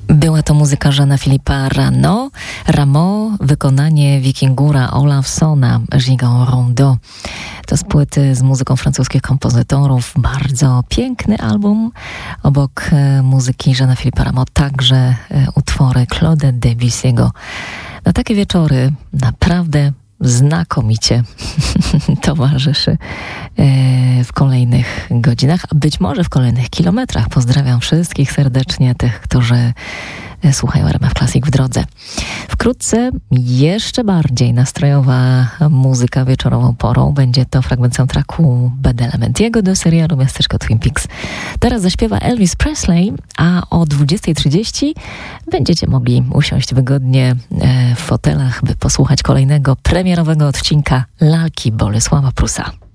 Była to muzyka Jeana-Philippa Rameau, wykonanie wikingura Olafsona, Gigan Rondeau. To z płyty z muzyką francuskich kompozytorów. Bardzo piękny album. Obok muzyki Jeana-Philippa Rameau także utwory Claude'a Debussy'ego. Na takie wieczory naprawdę znakomicie towarzyszy w kolejnych godzinach, a być może w kolejnych kilometrach. Pozdrawiam wszystkich serdecznie, tych, którzy słuchają RMF Classic w drodze. Wkrótce jeszcze bardziej nastrojowa muzyka wieczorową porą. Będzie to fragment soundtracku Badalamentiego do serialu Miasteczko Twin Peaks. Teraz zaśpiewa Elvis Presley, a o 20:30 będziecie mogli usiąść wygodnie w fotelach, by posłuchać kolejnego premierowego odcinka Lalki Bolesława Prusa.